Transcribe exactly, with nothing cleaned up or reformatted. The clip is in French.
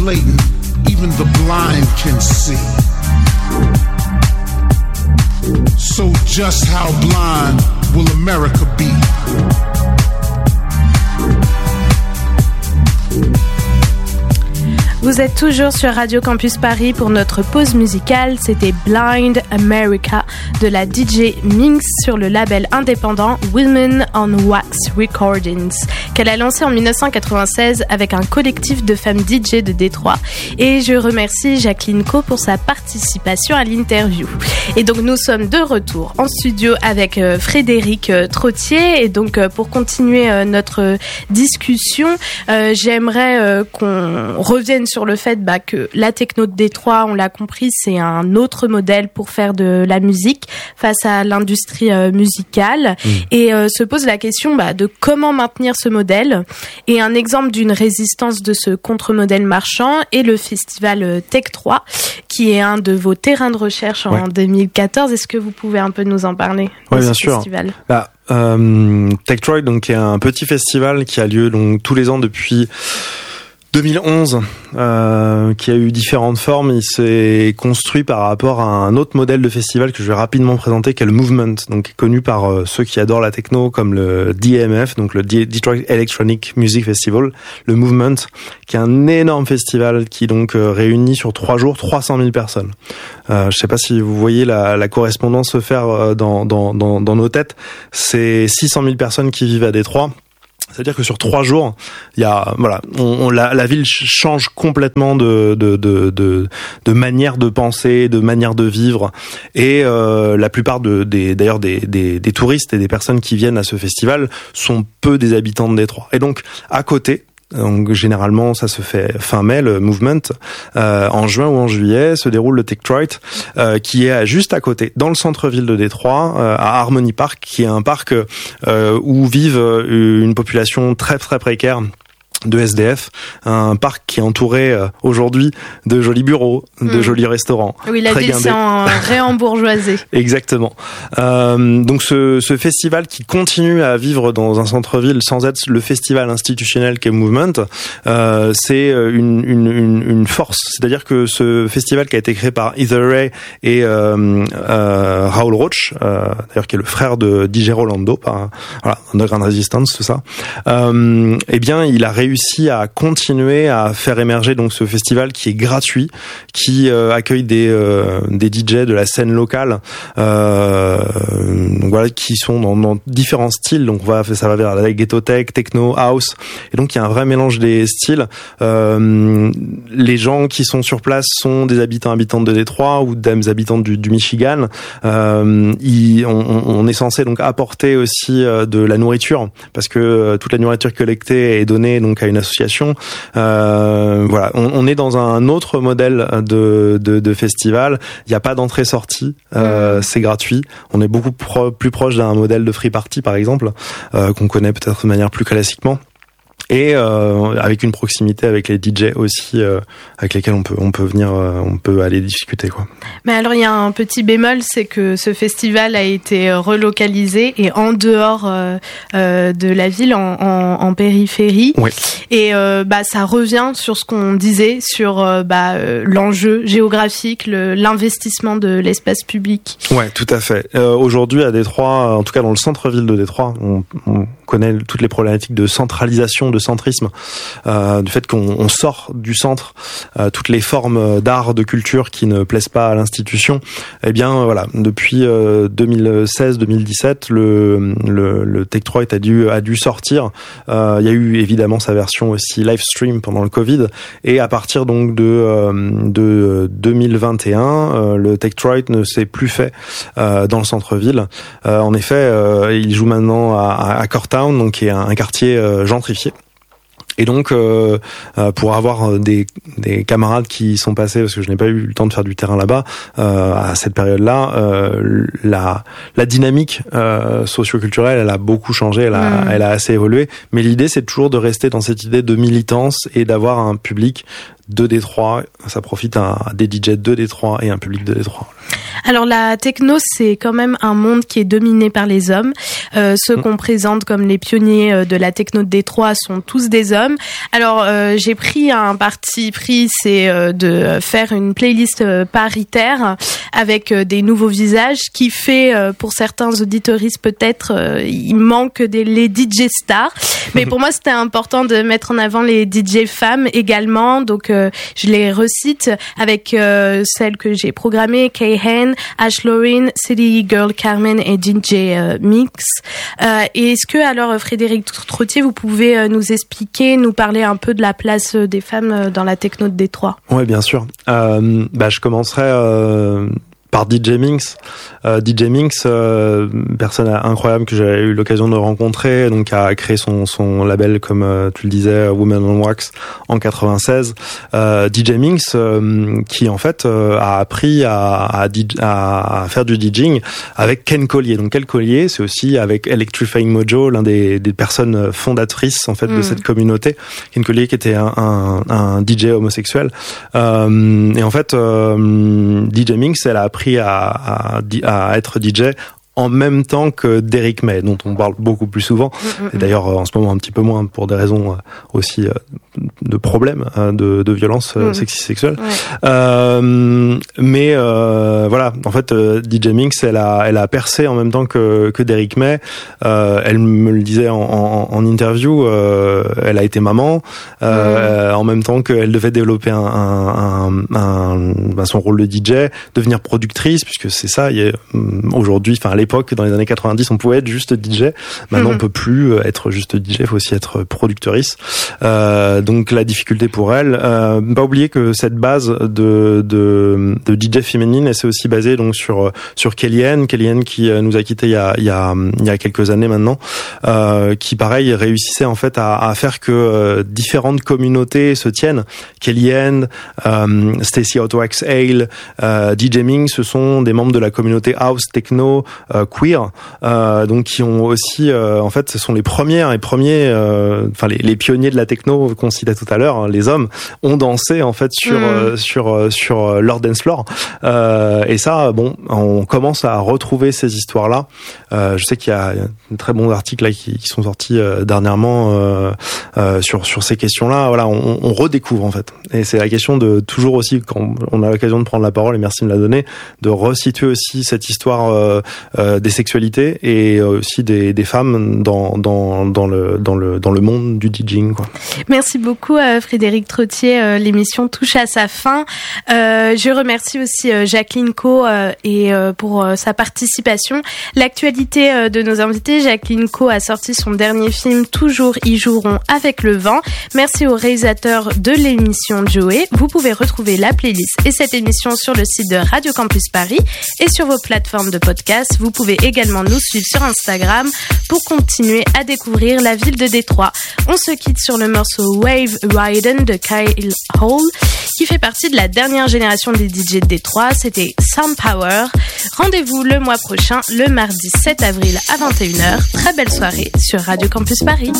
Blatant, even the blind can see. So just how blind will America be? Vous êtes toujours sur Radio Campus Paris pour notre pause musicale. C'était Blind America de la D J Minx sur le label indépendant Women on Wax Recordings, qu'elle a lancé en dix-neuf cent quatre-vingt-seize avec un collectif de femmes D J de Détroit. Et je remercie Jacqueline Co pour sa participation à l'interview. Et donc nous sommes de retour en studio avec euh, Frédéric euh, Trottier. Et donc euh, pour continuer euh, notre discussion, euh, j'aimerais euh, qu'on revienne sur le fait bah, que la techno de Détroit, on l'a compris, c'est un autre modèle pour faire de la musique face à l'industrie euh, musicale. Mmh. Et euh, se pose la question bah, de comment maintenir ce modèle. Et un exemple d'une résistance de ce contre-modèle marchand est le festival Tech trois, qui est un de vos terrains de recherche en ouais. deux mille quatorze. Est-ce que vous pouvez un peu nous en parler? Oui, bien sûr. Festival bah, euh, Tech trois, donc, est un petit festival qui a lieu donc, tous les ans depuis deux mille onze, euh, qui a eu différentes formes. Il s'est construit par rapport à un autre modèle de festival que je vais rapidement présenter, qui est le Movement, donc connu par euh, ceux qui adorent la techno comme le D E M F, donc le Detroit Electronic Music Festival. Le Movement, qui est un énorme festival qui donc euh, réunit sur trois jours trois cent mille personnes. Euh, je sais pas si vous voyez la, la correspondance se faire euh, dans, dans, dans, dans nos têtes. C'est six cent mille personnes qui vivent à Détroit. C'est-à-dire que sur trois jours, il y a voilà, on, on, la, la ville change complètement de de de de, de manière de penser, de manière de vivre, et euh, la plupart de des d'ailleurs des, des des touristes et des personnes qui viennent à ce festival sont peu des habitants de Détroit. Et donc à côté, donc généralement ça se fait fin mai, le Movement, euh, en juin ou en juillet se déroule le Tech trois, euh, qui est juste à côté, dans le centre-ville de Détroit, euh, à Harmony Park, qui est un parc euh, où vivent une population très très précaire de S D F, un parc qui est entouré euh, aujourd'hui de jolis bureaux, de mmh. jolis restaurants. Oui, la ville s'est en réembourgeoisée. Exactement. Euh, donc ce, ce festival qui continue à vivre dans un centre-ville sans être le festival institutionnel qu'est Movement, euh, c'est une, une, une, une force. C'est-à-dire que ce festival qui a été créé par Heather Ray et euh, euh, Raoul Roach, euh, d'ailleurs qui est le frère de D J Rolando, par voilà, Underground Resistance, tout ça. Euh, eh bien, il a réussi réussi à continuer à faire émerger donc ce festival qui est gratuit, qui euh, accueille des euh, des D J de la scène locale, euh, donc voilà, qui sont dans, dans différents styles. Donc on va ça va vers la ghetto tech, techno, house, et donc il y a un vrai mélange des styles. Euh, les gens qui sont sur place sont des habitants habitantes de Détroit ou des habitants du, du Michigan. Euh, ils, on, on est censé donc apporter aussi euh, de la nourriture, parce que euh, toute la nourriture collectée est donnée donc à une association. Euh, voilà, on, on est dans un autre modèle de, de, de festival. Il n'y a pas d'entrée-sortie, euh, mmh. c'est gratuit. On est beaucoup pro, plus proche d'un modèle de free party, par exemple, euh, qu'on connaît peut-être de manière plus classiquement. Et euh, avec une proximité avec les D J aussi, euh, avec lesquels on peut on peut venir, euh, on peut aller discuter quoi. Mais alors il y a un petit bémol, c'est que ce festival a été relocalisé et en dehors euh, euh, de la ville, en, en, en périphérie. Oui. Et euh, bah ça revient sur ce qu'on disait sur euh, bah euh, l'enjeu géographique, le, l'investissement de l'espace public. Ouais, tout à fait. Euh, aujourd'hui à Détroit, en tout cas dans le centre-ville de Détroit, on, on connaît toutes les problématiques de centralisation, de centrisme, euh, du fait qu'on on sort du centre, euh, toutes les formes d'art, de culture qui ne plaisent pas à l'institution. Eh bien, voilà, depuis euh, deux mille seize deux mille dix-sept, le le, le Tech trois a dû a dû sortir. Euh, il y a eu évidemment sa version aussi live stream pendant le Covid, et à partir donc de euh, de deux mille vingt et un, euh, le Tech trois ne s'est plus fait euh, dans le centre-ville. Euh, en effet, euh, il joue maintenant à, à Cortown, donc qui est un, un quartier euh, gentrifié. Et donc, euh, pour avoir des, des camarades qui y sont passés, parce que je n'ai pas eu le temps de faire du terrain là-bas, euh, à cette période-là, euh, la, la dynamique euh, socio-culturelle, elle a beaucoup changé, elle a, mmh. elle a assez évolué. Mais l'idée, c'est toujours de rester dans cette idée de militance et d'avoir un public de Détroit. Ça profite à, à des D J de Détroit et un public de Détroit. Alors la techno, c'est quand même un monde qui est dominé par les hommes. Euh, ceux mmh. qu'on présente comme les pionniers de la techno de Détroit sont tous des hommes. Alors euh, j'ai pris un parti pris, c'est euh, de faire une playlist euh, paritaire avec euh, des nouveaux visages, qui fait euh, pour certains auditeuristes peut-être euh, il manque des les D J stars, mais pour moi c'était important de mettre en avant les D J femmes également. Donc euh, je les recite avec euh, celles que j'ai programmées: Kayhan, Ash Lauren, City Girl Carmen et D J euh, Mix. Euh, et est-ce que alors Frédéric Trottier, vous pouvez euh, nous expliquer, nous parler un peu de la place des femmes dans la techno de Détroit? Oui, bien sûr. Euh, bah, je commencerai euh, par D J Minx. Euh, D J Minx, euh, personne incroyable que j'ai eu l'occasion de rencontrer, donc a créé son son label, comme euh, tu le disais, Women on Wax en quatre-vingt-seize. Euh, D J Minx, euh, qui en fait euh, a appris à, à, à, à faire du DJing avec Ken Collier. Donc Ken Collier, c'est aussi avec Electrifying Mojo, l'un des, des personnes fondatrices en fait mmh. de cette communauté. Ken Collier qui était un, un, un D J homosexuel. Euh, et en fait, euh, D J Minx, elle a appris à, à, à être D J en même temps que Derrick May, dont on parle beaucoup plus souvent, mmh, mmh. et d'ailleurs en ce moment un petit peu moins pour des raisons aussi de problèmes de, de violence mmh. sexiste sexuelle. Ouais. Euh, mais euh, voilà, en fait, D J Minx, elle a, elle a percé en même temps que, que Derrick May. Euh, elle me le disait en, en, en interview, euh, elle a été maman, euh, mmh. en même temps qu'elle devait développer un, un, un, un, un, son rôle de D J, devenir productrice, puisque c'est ça. Il y a, aujourd'hui, enfin à l'époque, dans les années quatre-vingt-dix, on pouvait être juste D J. Maintenant, mmh. on peut plus être juste D J, il faut aussi être productrice. Euh, donc la difficulté pour elle. Euh, pas oublier que cette base de de, de D J féminine, elle s'est aussi basée donc sur sur Kellyanne, Kellyanne qui nous a quittés il y a il y a il y a quelques années maintenant, euh, qui pareil réussissait en fait à, à faire que euh, différentes communautés se tiennent. Kellyanne, euh, Stacey Autoax Hale, euh, D J Ming, ce sont des membres de la communauté house, techno, euh, queer, euh, donc qui ont aussi euh, en fait ce sont les premières et premiers, euh, enfin les, les pionniers de la techno qu'on citait tout à l'heure, hein, les hommes ont dansé en fait sur mmh. euh, sur euh, sur leur dance floor, euh, et ça bon on commence à retrouver ces histoires là. Euh, je sais qu'il y a de très bons articles là qui, qui sont sortis euh, dernièrement euh, euh, sur sur ces questions là. Voilà, on, on redécouvre en fait, et c'est la question de toujours aussi quand on a l'occasion de prendre la parole, et merci de me la donner, de resituer aussi cette histoire euh, euh, des sexualités et aussi des, des femmes dans dans dans le dans le dans le monde du DJing quoi. Merci beaucoup euh, Frédéric Trottier, euh, l'émission touche à sa fin. Euh, je remercie aussi euh, Jacqueline Co euh, et euh, pour euh, sa participation. L'actualité euh, de nos invités, Jacqueline Co a sorti son dernier film Toujours y joueront avec le vent. Merci au réalisateur de l'émission Joey. Vous pouvez retrouver la playlist et cette émission sur le site de Radio Campus Paris et sur vos plateformes de podcast. Vous pouvez également nous suivre sur Instagram pour continuer à découvrir la ville de Détroit. On se quitte sur le morceau Wave Ridin' de Kyle Hall, qui fait partie de la dernière génération des D J de Détroit. C'était Sound Power. Rendez-vous le mois prochain, le mardi sept avril à vingt et une heures. Très belle soirée sur Radio Campus Paris.